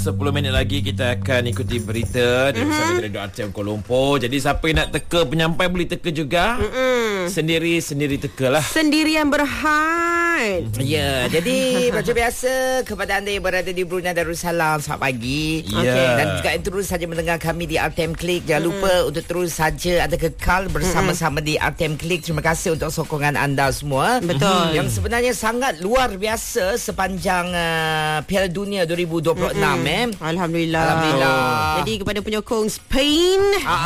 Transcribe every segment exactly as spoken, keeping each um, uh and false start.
sepuluh minit lagi kita akan ikuti berita dari uh-huh. Radio R T M Kuala Lumpur. Jadi siapa yang nak teka penyampai boleh teka juga. Uh-uh. Sendiri-sendiri tekalah. Sendirian berhad. Ya, jadi macam biasa kepada anda yang berada di Brunei Darussalam, selamat pagi. Ya. Okay. Dan juga yang terus saja mendengar kami di R T M Click, jangan lupa uh-huh. untuk terus saja anda kekal bersama-sama uh-huh. di R T M Click. Terima kasih untuk sokongan anda semua. Betul. Yang sebenarnya sangat luar biasa sepanjang uh, Piala Dunia dua ribu dua puluh enam. Mm-hmm. eh. Alhamdulillah. Alhamdulillah. Jadi kepada penyokong Spain,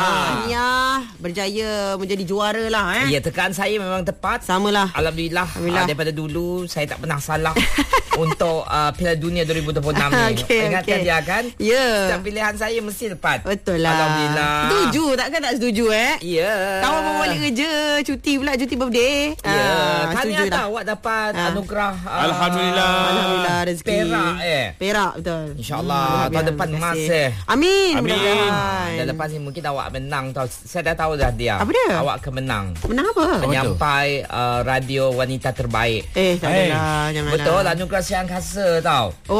Tahniah berjaya menjadi juara lah. Eh. Ya, tekan saya memang tepat. Samalah. Alhamdulillah. Alhamdulillah. Uh, daripada dulu saya tak pernah salah untuk uh, Piala Dunia dua ribu dua puluh enam ni. Okay, Ingatkan okay. dia kan? Ya. Yeah. Setiap pilihan saya mesti tepat. Betul lah. Alhamdulillah. Setuju, takkan tak setuju eh? Ya. Yeah. Kawan baru balik kerja, cuti pula, cuti birthday. Ya. Yeah. Ah, Tahniah lah. awak dapat ah. anugerah. Uh, Alhamdulillah. Alhamdulillah rezeki. Perak eh. Perak betul. InsyaAllah Hmm, tahun depan emas eh. Amin. Amin. Dan lepas ni mungkin awak menang tau. Saya dah tahu dah dia. Apa dia? Awak akan menang. Menang apa? Penyampai uh, radio wanita terbaik. Eh, tak Hey. adalah. Janganlah. Betul, anugerah Siang Kasa tau. Oh.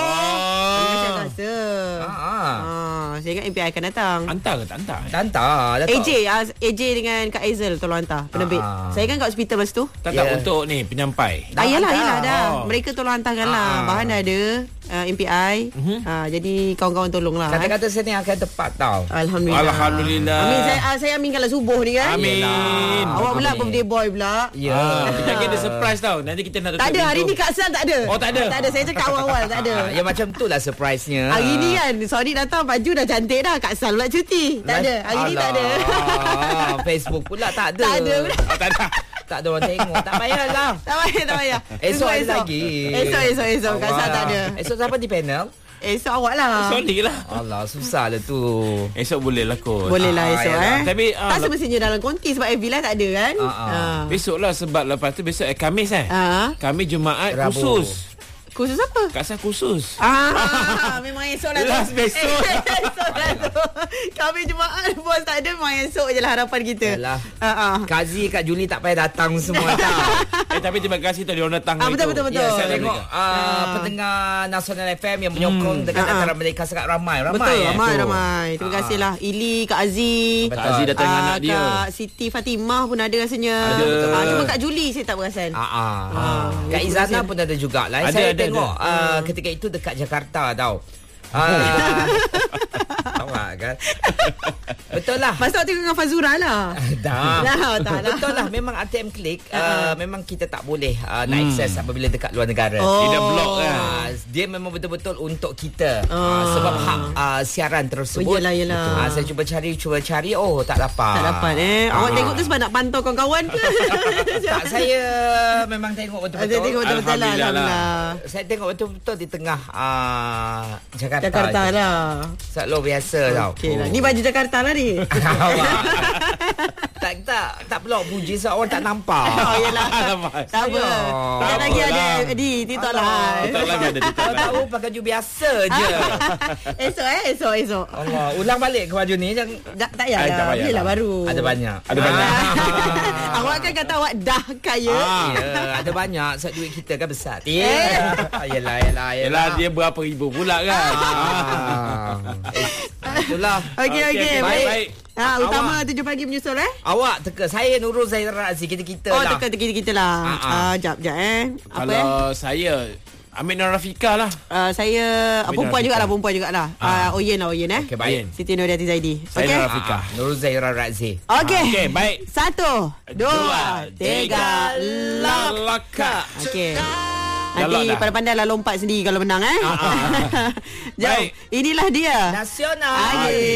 Oh. Ini saya rasa. Ah, ah. Ah, saya ingat M P I akan datang. Hantar ke tak hantar? Tak hantar. A J, uh, A J dengan Kak Aizal tolong hantar penerbit. Ah. Saya kan kat hospital masa tu. Tak Ya. tak untuk ni penyampai. Ah, yalah, hantar. yalah dah. Oh. Mereka tolong hantarkan lah. Ah. Bahan dah ada. Uh, M P I. Mhm. Uh, jadi kawan-kawan tolong lah. Kata-kata saya ni akan tepat tau. Alhamdulillah. Alhamdulillah. Amin. Saya, uh, saya aminkanlah subuh ni kan. Amin. Yelah. Awak pula Amin. birthday boy pula. Ya. Ah, kita lagi ada surprise tau. Nanti kita nak tutup Tak ada. Hari pintu. ni Kak Sal tak ada. Oh, tak ada? Tak ada. Saya cakap awal-awal tak ada. Ah, ya macam tu lah surprise-nya. Hari ni kan Sonic datang baju dah cantik dah. Kak Sal pula cuti. Tak ada. Hari ni tak ada. Alah, Facebook pula tak ada. Tak ada pula. Oh, tak ada. Tak ada orang tengok. Tak payahlah. Tak payah, tak payah. Esok Tunggu ada lagi. Esok, esok, esok. Kak Sal tak ada. Esok siapa di panel? Esok awak lah. Sorry lah. Allah, susah lah tu. Esok boleh lah kot. Boleh lah Ah, esok yalah. eh. Tapi, ah, tak lep- semestinya dalam konti sebab F B Live tak ada kan. Ah, ah. Ah. Besok lah sebab lepas tu besok eh Khamis eh. Ah. Khamis Jumaat Rabu. khusus. Khusus apa? Kak Sal khusus. Ah, memang esok lah tu. Last besok. Esok lah tu. Kami Jumaat bos tak ada, memang esok je lah harapan kita. Yalah. Ah, ah. Kazi Kak Julie tak payah datang semua tau. Eh tapi terima kasih tadi orang datang Ah, hari betul, tu. betul, betul. Ya, saya tengok Ah. uh, pendengar Nasional F M yang menyokong Hmm. dengan Ah, ah. acara mereka sangat ramai. Ramai Betul, eh? ramai, Betul. ramai. Terima Ah. kasih lah. Ili, Kak Aziz. Betul. Kak Aziz datang dengan Ah, anak dia. Kak Siti Fatimah pun ada rasanya. Ada. Ah, cuma Kak Julie saya tak perasan. Ah, ah. Ah, Kak itu Izana kasihan. pun ada jugalah. Ada, Saya ada, tengok ada. uh, ketika itu dekat Jakarta tau. Ah. Awak kan. Betul lah. Masa awak tengok dengan Fazura lah. Dah. Dah, tak lah. Betul lah. Memang R T M Click uh, memang kita tak boleh uh, nak akses apabila dekat luar negara. Oh. Dia blok kan. Ah, dia memang betul-betul untuk kita. Oh. Ah, sebab hak uh, siaran tersebut. Oh, yelah, yelah. Ah, saya cuba cari, cuba cari. Oh, tak dapat. Tak dapat eh. Awak Ah. tengok tu sebab nak pantau kawan-kawan ke? Tak, saya memang tengok betul-betul. Saya tengok betul-betul lah. Alhamdulillah lah. Alhamdulillah. Saya tengok betul-betul di tengah uh, Jakarta. Jakarta je. lah. Sangat luar biasa tau. Okey lah. Ni baju Jakarta lah ni. Awak. tak tak tak pula puji sebab orang tak nampak. Oh, yelah. Alamak. Tak apa. Ayah. Sekejap Tak lagi ada apalah. di TikTok Alah. lah. Tak lagi ada di Kalau tahu pakai baju biasa je. Esok eh, esok, esok. Allah, ulang balik ke baju ni jangan Tak, tak Eh, tak payah. payah Biarlah lah. baru. ada banyak. Ada banyak. Ah. Awak kan kata awak dah kaya. Ah. Ya, ada banyak sebab duit kita kan besar. Eh. Ya. Yalah, yalah, Yelah dia berapa ribu pula kan. Ah. Eh, itulah. Okey, Okey, okey. okey, Baik. baik. Ha, utama Awak- tujuh pagi menyusul eh. Awak teka saya Nurul Zahira Razi kita-kita Oh, lah. teka teka kita lah. Ah, ah. Ah, jap jap eh. Apa Kalau eh? saya Amin Nur Rafika lah. Uh, saya uh, Amin perempuan Rafika. jugalah, perempuan jugalah. Ah, uh, Oyen lah, Oyen eh. Okey, baik. Siti Nurhayati Zaidi. Saya Okey. Nur Rafika. Ah, Nurul Zahira Razi. Okey. Okey, baik. Satu, dua, tiga, lock. Laka. Okey. Dah Nanti lock dah. pandai-pandai lah lompat sendiri kalau menang eh. Ah, ah. Jom. Baik. Inilah dia. Nasional. Okey.